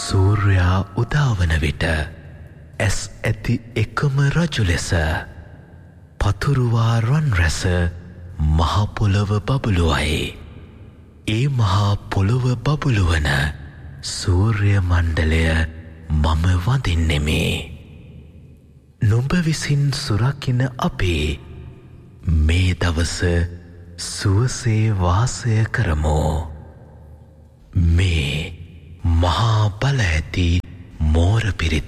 සූර්යා උදාවන විට ඇස් ඇති එකම රජු ලෙස පතුරුවා රන් රැස මහපොළොව බබළුවයි. ඒ මහා පොළොව බබළුවන සූර්ය මණ්ඩලය මම වඳින්නෙමි. නුඹ විසින් සුරකින අපේ මේ දවස සුවසේ වාසය කරමු. මේ මහා බල ඇති මෝර පිරිත